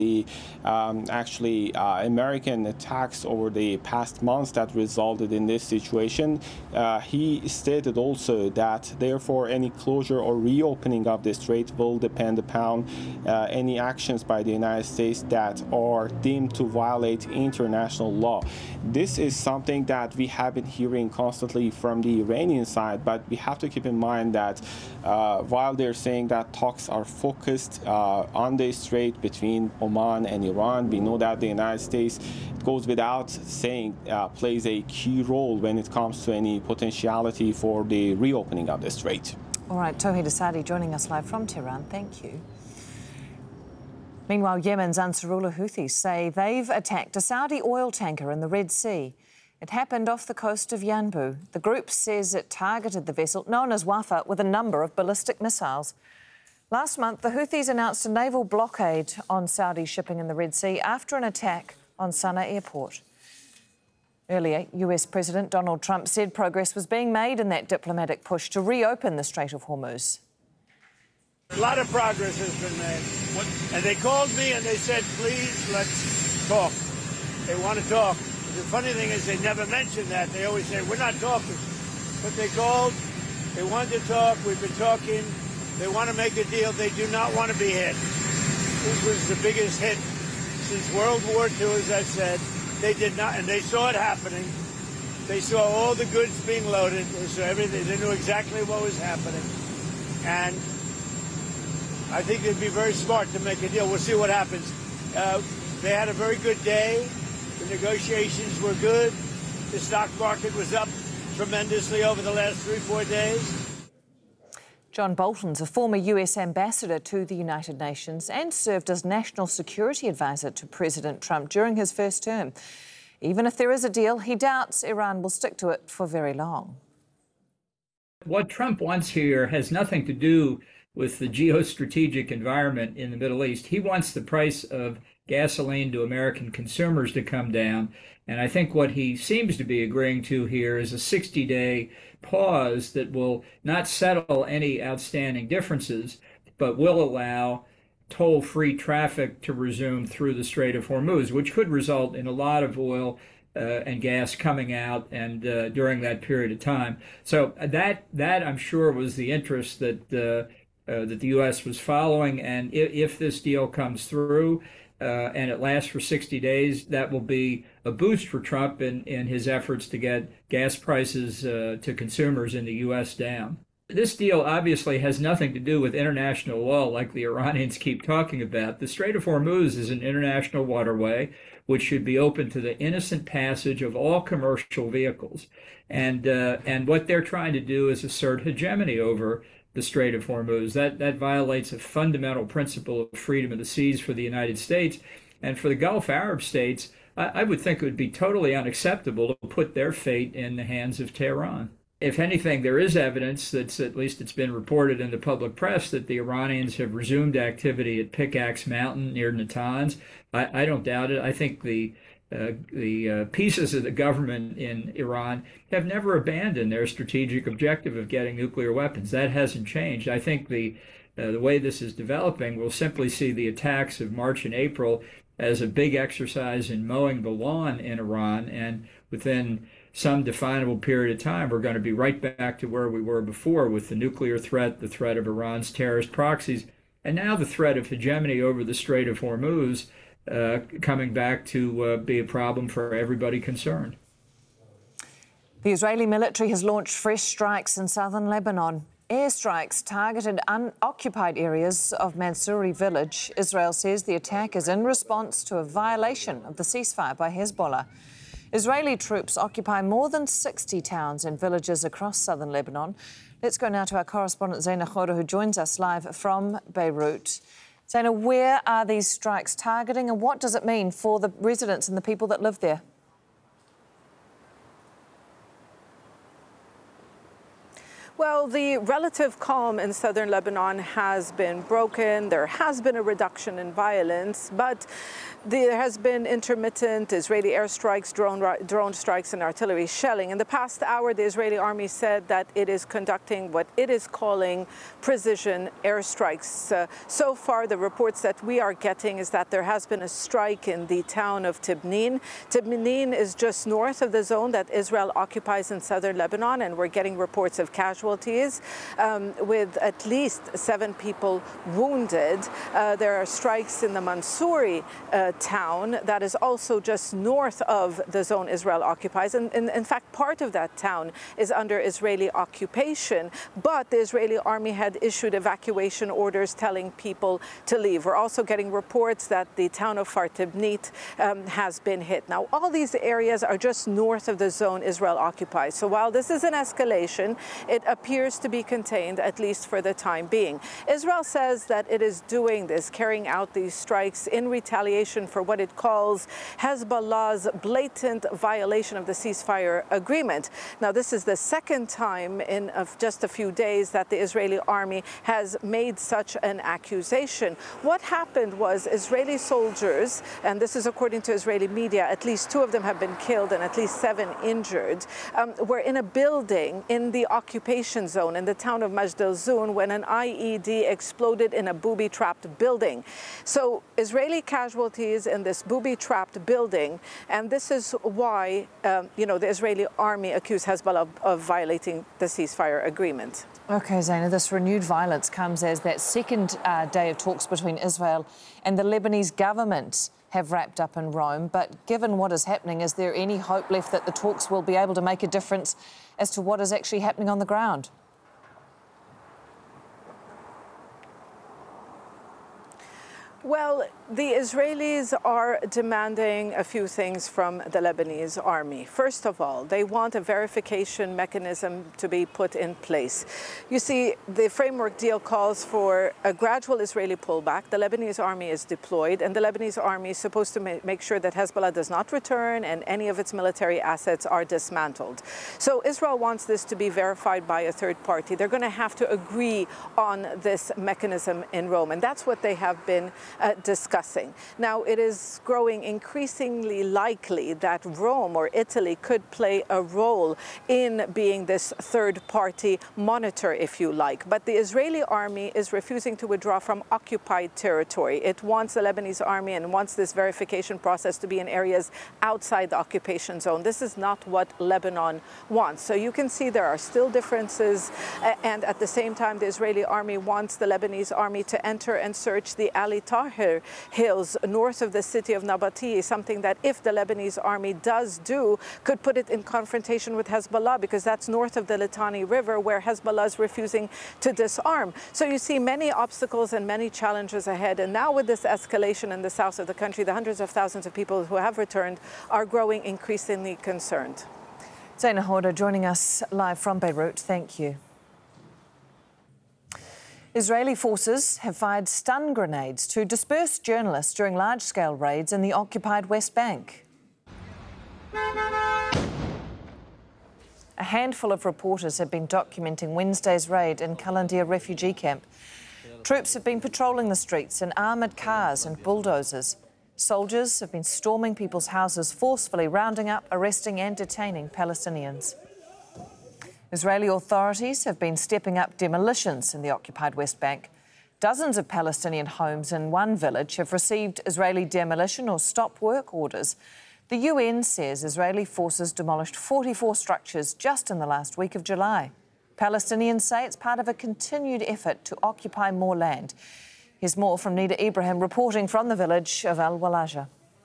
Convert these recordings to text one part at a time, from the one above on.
the American attacks over the past months that resulted in this situation. He stated also that therefore any closure or reopening of the strait will depend upon any actions by the United States that are deemed to violate international law. This is something that we have been hearing constantly from the Iranian side, but we have to keep in mind that while they're saying that talks are focused on the strait between Oman and Iran, we know that the United States, it goes without saying, plays a key role when it comes to any potentiality for the reopening of the strait. All right, Tauhid Asadi joining us live from Tehran. Thank you. Meanwhile, Yemen's Ansarullah Houthis say they've attacked a Saudi oil tanker in the Red Sea. It happened off the coast of Yanbu. The group says it targeted the vessel, known as Wafa, with a number of ballistic missiles. Last month, the Houthis announced a naval blockade on Saudi shipping in the Red Sea after an attack on Sana'a airport. Earlier, US President Donald Trump said progress was being made in that diplomatic push to reopen the Strait of Hormuz. A lot of progress has been made. And they called me and they said, please, let's talk. They want to talk. The funny thing is they never mention that. They always say, we're not talking. But they called. They wanted to talk. We've been talking. They want to make a deal. They do not want to be hit. This was the biggest hit since World War II, as I said. They did not, and they saw it happening. They saw all the goods being loaded. They saw everything. They knew exactly what was happening. And I think they'd be very smart to make a deal. We'll see what happens. They had a very good day. The negotiations were good. The stock market was up tremendously over the last 3-4 days. John Bolton's a former US ambassador to the United Nations and served as national security advisor to President Trump during his first term. Even if there is a deal, he doubts Iran will stick to it for very long. What Trump wants here has nothing to do with the geostrategic environment in the Middle East. He wants the price of gasoline to American consumers to come down. And I think what he seems to be agreeing to here is a 60-day pause that will not settle any outstanding differences, but will allow toll-free traffic to resume through the Strait of Hormuz, which could result in a lot of oil and gas coming out and during that period of time. So that I'm sure was the interest that the U.S. was following. And if this deal comes through and it lasts for 60 days, that will be a boost for Trump in his efforts to get gas prices to consumers in the U.S. down. This deal obviously has nothing to do with international law like the Iranians keep talking about. The Strait of Hormuz is an international waterway which should be open to the innocent passage of all commercial vehicles. And what they're trying to do is assert hegemony over the Strait of Hormuz. That violates a fundamental principle of freedom of the seas for the United States. And for the Gulf Arab states, I would think it would be totally unacceptable to put their fate in the hands of Tehran. If anything, there is evidence that's, at least it's been reported in the public press, that the Iranians have resumed activity at Pickaxe Mountain near Natanz. I don't doubt it. I think the pieces of the government in Iran have never abandoned their strategic objective of getting nuclear weapons. That hasn't changed. I think the way this is developing, we'll simply see the attacks of March and April as a big exercise in mowing the lawn in Iran, and within some definable period of time, we're going to be right back to where we were before with the nuclear threat, the threat of Iran's terrorist proxies, and now the threat of hegemony over the Strait of Hormuz coming back to be a problem for everybody concerned. The Israeli military has launched fresh strikes in southern Lebanon. Airstrikes targeted unoccupied areas of Mansouri village. Israel says the attack is in response to a violation of the ceasefire by Hezbollah. Israeli troops occupy more than 60 towns and villages across southern Lebanon. Let's go now to our correspondent Zaina Khoury, who joins us live from Beirut. Zaina, where are these strikes targeting and what does it mean for the residents and the people that live there? Well, the relative calm in southern Lebanon has been broken. There has been a reduction in violence, but there has been intermittent Israeli airstrikes, drone strikes, and artillery shelling. In the past hour, the Israeli army said that it is conducting what it is calling precision airstrikes. So far, the reports that we are getting is that there has been a strike in the town of Tibnin. Tibnin is just north of the zone that Israel occupies in southern Lebanon, and we're getting reports of casualties, with at least 7 people wounded. There are strikes in the Mansouri town that is also just north of the zone Israel occupies. And in fact, part of that town is under Israeli occupation, but the Israeli army had issued evacuation orders telling people to leave. We're also getting reports that the town of Fartibnit has been hit. Now, all these areas are just north of the zone Israel occupies. So while this is an escalation, it appears to be contained, at least for the time being. Israel says that it is doing this, carrying out these strikes in retaliation for what it calls Hezbollah's blatant violation of the ceasefire agreement. Now, this is the second time in just a few days that the Israeli army has made such an accusation. What happened was Israeli soldiers, and this is according to Israeli media, at least 2 of them have been killed and at least 7 injured, were in a building in the occupation zone in the town of Majd al-Zoun when an IED exploded in a booby-trapped building. So Israeli casualties in this booby-trapped building, and this is why, the Israeli army accused Hezbollah of violating the ceasefire agreement. OK, Zaina, this renewed violence comes as that second day of talks between Israel and the Lebanese government have wrapped up in Rome. But given what is happening, is there any hope left that the talks will be able to make a difference as to what is actually happening on the ground? Well, the Israelis are demanding a few things from the Lebanese army. First of all, they want a verification mechanism to be put in place. You see, the framework deal calls for a gradual Israeli pullback. The Lebanese army is deployed, and the Lebanese army is supposed to make sure that Hezbollah does not return and any of its military assets are dismantled. So Israel wants this to be verified by a third party. They're going to have to agree on this mechanism in Rome, and that's what they have been discussing. Now, it is growing increasingly likely that Rome or Italy could play a role in being this third-party monitor, if you like. But the Israeli army is refusing to withdraw from occupied territory. It wants the Lebanese army and wants this verification process to be in areas outside the occupation zone. This is not what Lebanon wants. So you can see there are still differences. And at the same time, the Israeli army wants the Lebanese army to enter and search the Ali Tahrir hills north of the city of Nabati, something that if the Lebanese army does do, could put it in confrontation with Hezbollah, because that's north of the Litani River, where Hezbollah is refusing to disarm. So you see many obstacles and many challenges ahead. And now with this escalation in the south of the country, the hundreds of thousands of people who have returned are growing increasingly concerned. Zaina Horder joining us live from Beirut. Thank you. Israeli forces have fired stun grenades to disperse journalists during large-scale raids in the occupied West Bank. A handful of reporters have been documenting Wednesday's raid in Kalandia refugee camp. Troops have been patrolling the streets in armoured cars and bulldozers. Soldiers have been storming people's houses forcefully, rounding up, arresting and detaining Palestinians. Israeli authorities have been stepping up demolitions in the occupied West Bank. Dozens of Palestinian homes in one village have received Israeli demolition or stop work orders. The UN says Israeli forces demolished 44 structures just in the last week of July. Palestinians say it's part of a continued effort to occupy more land. Here's more from Nida Ibrahim reporting from the village of Al-Walaja.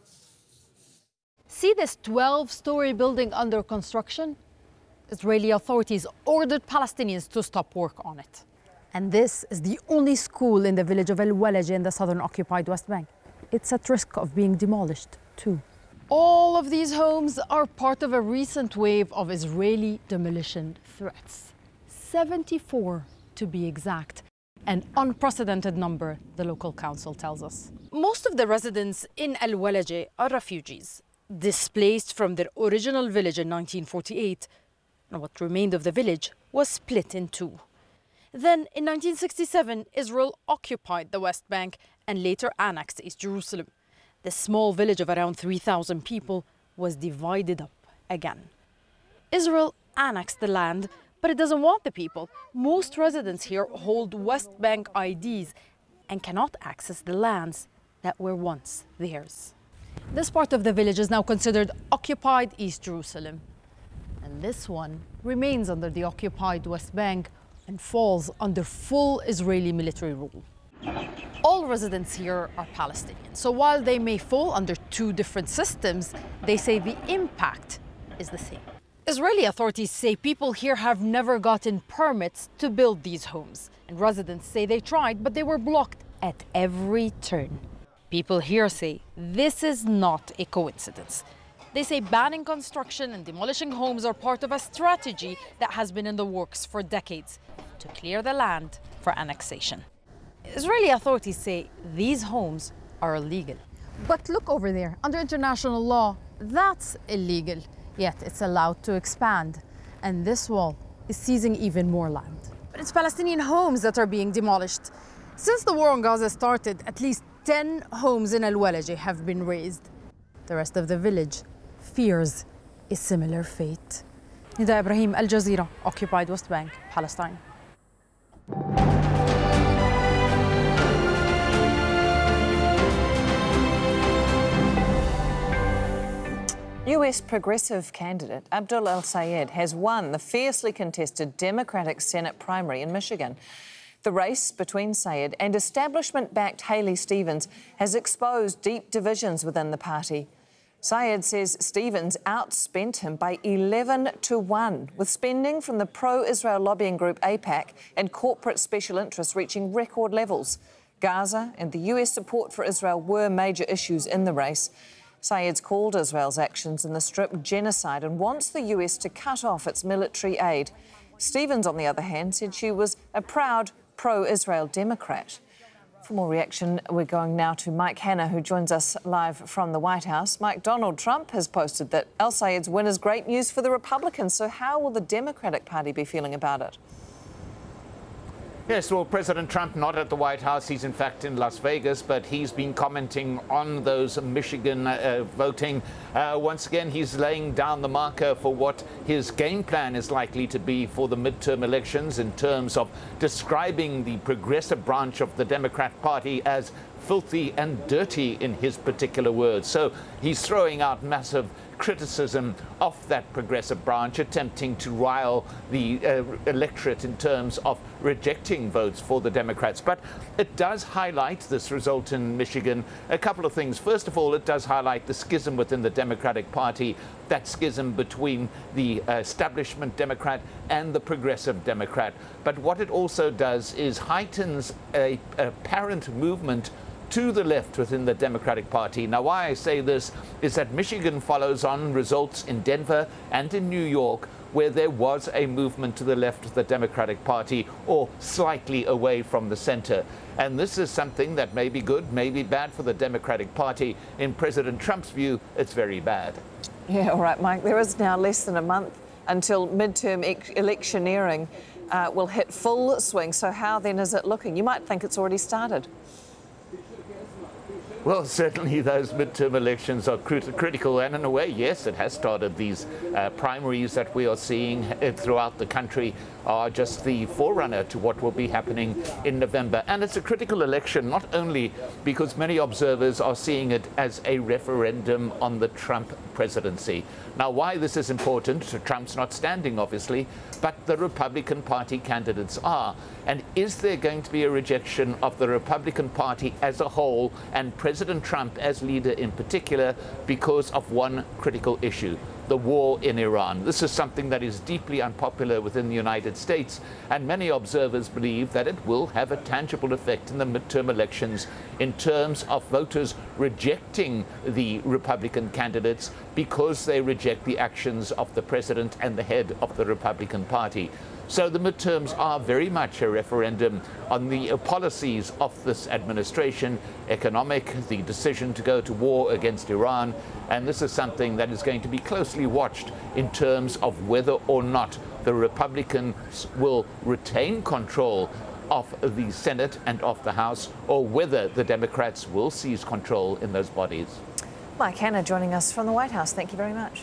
See this 12-story building under construction? Israeli authorities ordered Palestinians to stop work on it. And this is the only school in the village of Al-Walaja in the southern occupied West Bank. It's at risk of being demolished, too. All of these homes are part of a recent wave of Israeli demolition threats. 74 to be exact. An unprecedented number, the local council tells us. Most of the residents in Al-Walaja are refugees, displaced from their original village in 1948, and what remained of the village was split in two. Then, in 1967, Israel occupied the West Bank and later annexed East Jerusalem. The small village of around 3,000 people was divided up again. Israel annexed the land, but it doesn't want the people. Most residents here hold West Bank IDs and cannot access the lands that were once theirs. This part of the village is now considered occupied East Jerusalem. And this one remains under the occupied West Bank and falls under full Israeli military rule. All residents here are Palestinian, so while they may fall under two different systems, they say the impact is the same. Israeli authorities say people here have never gotten permits to build these homes, and residents say they tried, but they were blocked at every turn. People here say this is not a coincidence. They say banning construction and demolishing homes are part of a strategy that has been in the works for decades to clear the land for annexation. Israeli authorities say these homes are illegal. But look over there, under international law, that's illegal. Yet it's allowed to expand. And this wall is seizing even more land. But it's Palestinian homes that are being demolished. Since the war on Gaza started, at least 10 homes in Al-Walaji have been razed. The rest of the village fears a similar fate. Nida Ibrahim, Al Jazeera, occupied West Bank, Palestine. US progressive candidate Abdul El-Sayed has won the fiercely contested Democratic Senate primary in Michigan. The race between Sayed and establishment-backed Haley Stevens has exposed deep divisions within the party. Sayed says Stevens outspent him by 11-1, with spending from the pro-Israel lobbying group AIPAC and corporate special interests reaching record levels. Gaza and the US support for Israel were major issues in the race. Sayed's called Israel's actions in the Strip genocide and wants the US to cut off its military aid. Stevens, on the other hand, said she was a proud pro-Israel Democrat. For more reaction, we're going now to Mike Hanna, who joins us live from the White House. Mike, Donald Trump has posted that El-Sayed's win is great news for the Republicans. So how will the Democratic Party be feeling about it? Yes, well, President Trump not at the White House. He's in fact in Las Vegas, but he's been commenting on those Michigan voting. Once again, he's laying down the marker for what his game plan is likely to be for the midterm elections in terms of describing the progressive branch of the Democrat Party as filthy and dirty, in his particular words. So he's throwing out massive criticism of that progressive branch, attempting to rile the electorate in terms of rejecting votes for the Democrats. But it does highlight, this result in Michigan, a couple of things. First of all, it does highlight the schism within the Democratic Party, that schism between the establishment Democrat and the progressive Democrat. But what it also does is heightens a apparent movement to the left within the Democratic Party. Now, why I say this is that Michigan follows on results in Denver and in New York, where there was a movement to the left of the Democratic Party, or slightly away from the center. And this is something that may be good, may be bad for the Democratic Party. In President Trump's view, it's very bad. Yeah, all right, Mike. There is now less than a month until midterm electioneering will hit full swing. So how then is it looking? You might think it's already started. Well, certainly those midterm elections are critical, and in a way, yes, it has started. These primaries that we are seeing throughout the country are just the forerunner to what will be happening in November. And it's a critical election, not only because many observers are seeing it as a referendum on the Trump presidency. Now, why this is important, Trump's not standing, obviously, but the Republican Party candidates are. And is there going to be a rejection of the Republican Party as a whole and President Trump as leader in particular because of one critical issue? The war in Iran. This is something that is deeply unpopular within the United States, and many observers believe that it will have a tangible effect in the midterm elections in terms of voters rejecting the Republican candidates because they reject the actions of the president and the head of the Republican Party. So the midterms are very much a referendum on the policies of this administration, economic, the decision to go to war against Iran, and this is something that is going to be closely watched in terms of whether or not the Republicans will retain control of the Senate and of the House, or whether the Democrats will seize control in those bodies. Mike Hanna joining us from the White House. Thank you very much.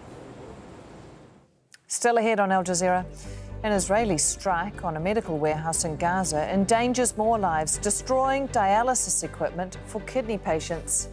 Still ahead on Al Jazeera. An Israeli strike on a medical warehouse in Gaza endangers more lives, destroying dialysis equipment for kidney patients.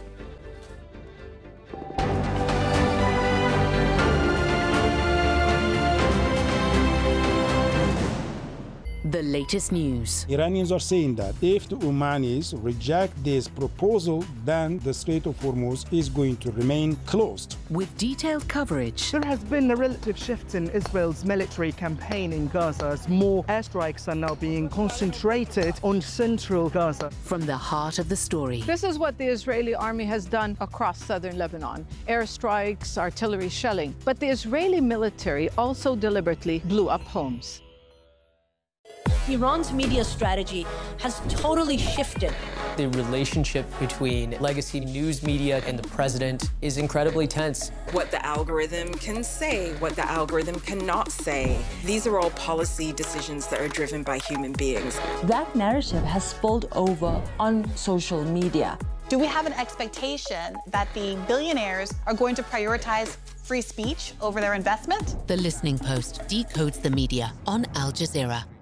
The latest news. Iranians are saying that if the Omanis reject this proposal, then the Strait of Hormuz is going to remain closed. With detailed coverage. There has been a relative shift in Israel's military campaign in Gaza as more airstrikes are now being concentrated on central Gaza. From the heart of the story. This is what the Israeli army has done across southern Lebanon. Airstrikes, artillery shelling. But the Israeli military also deliberately blew up homes. Iran's media strategy has totally shifted. The relationship between legacy news media and the president is incredibly tense. What the algorithm can say, what the algorithm cannot say. These are all policy decisions that are driven by human beings. That narrative has spilled over on social media. Do we have an expectation that the billionaires are going to prioritize free speech over their investment? The Listening Post decodes the media on Al Jazeera.